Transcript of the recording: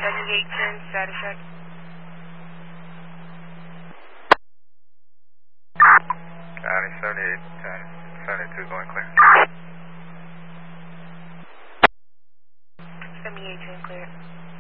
7810, status check. County 72 going clear. 7810 clear.